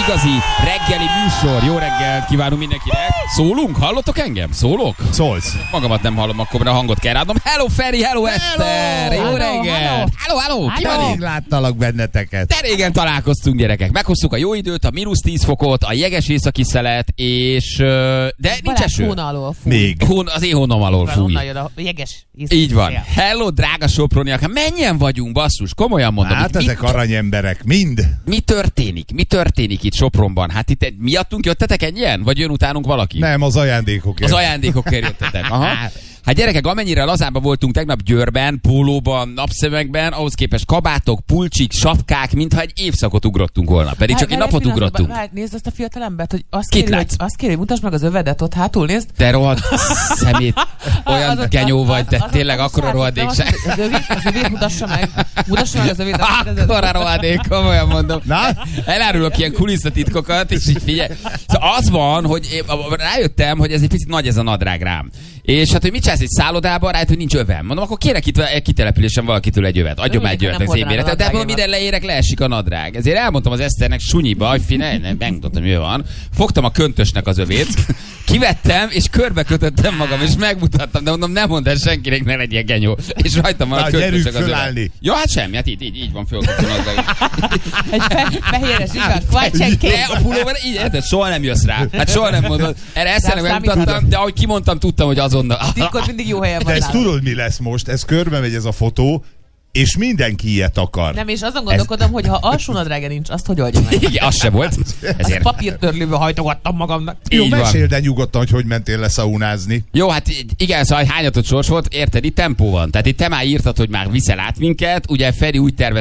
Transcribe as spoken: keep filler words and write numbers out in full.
igazi reggeli műsor. Jó reggelt kívánunk mindenkinek. Szólunk? Hallottok engem? Szólok? Szólsz. Magamat nem hallom, akkor mert a hangot kell adnom. Hello Feri, hello Eszter! Jó hello, reggelt! Hello, hello! Ki van Rég itt? láttalak benneteket. De régen találkoztunk, gyerekek. Meghoztuk a jó időt, a mínusz tíz fokot, a jeges északi szelet, és... ö, De nincs Balázs eső. hóna alól fúj. Még. Hón, az én hónom alól fúj. Onnan jön a jeges északi Így van. szél. Hello, drága soproniak. Hát mennyien vagyunk, basszus? Komolyan mondom. Hát Itt ezek mi, aranyemberek, mind. mi történik? Mi történik itt Sopronban? Hát itt egy- miattunk jöttetek ennyien? Vagy jön utánunk valaki? Nem, az ajándékokért. Az ajándékokért jöttetek. Aha. Hát gyerekek, amennyire lazábban voltunk tegnap Győrben, pólóban, napszemekben, ahhoz képest kabátok, pulcsik, sapkák, mintha egy évszakot ugrottunk volna. Pedig csak egy Várj, napot várj, ugrottunk. Várj, nézd azt a fiatalembert, hogy azt Kit kéri, hogy, látsz? azt kéri, hogy mutasd meg az övedet ott hátul, nézd. Te rohadt szemét, olyan Az- az- genyó az- vagy, az- te az- tényleg az- akkora az- rohadék az- se. Az övét, az övét mutassa meg. Mutassa meg az övét. azt kérdezed. Akkora rohadék, komolyan mondom. Na? Elárulok ilyen kulisszatitkokat, és így figyelj. Szóval az van, hogy én rájöttem, hogy ez egy picit nagy ez a nadrág rám. És hát, hogy mit csinálsz egy szállodában, rájött, hogy nincs övem. Mondom, akkor kérek itt egy kitelepülésen valakitől egy övet. Adjon már egy Örüljük, övet, hogy ez nem én hordanád méretem. a De mondom, nadrágémat. minden leérek, leesik a nadrág. Ezért elmondtam az Eszternek sunyiba, hogy figyelj, nem, megmutatom, hogy mi van. Fogtam a köntösnek az övét, kivettem, és körbe kötöttem magam, és megmutattam, de mondom, nem mondd el senkinek, ne legyen genyó. És rajtam van a Na, köntösnek gyerünk az övet. fölállni. Ja, hát semmi, hát így, így, így van fölkötve a nadrág. Egy fe, fehéres igaz, kvajcsenké. De a pulóban így, érted, soha nem jössz rá. Hát soha nem mondod. Erre Eszternek Nem megmutattam, számíthatok. de ahogy kimondtam, tudtam, hogy azonnal. Titkot mindig jó helyen De van ezt nálam. tudod, mi lesz most? Ez körbe megy ez a fotó, és mindenki ilyet akar. Nem, és azon gondolkodom, hogy ha alsó nadrága nincs, azt hogy oldja meg? Igen, az se volt. Ezt Ezért. papírtörlőbe hajtogattam magamnak. Jó, Így van. meséld el nyugodtan, hogy hogy mentél leszaunázni. Jó, hát igen, szóval hányatott sors volt, érted, itt tempó van. Tehát itt te már írtad, hogy már viszel át minket, ugye Feri úgy tervez,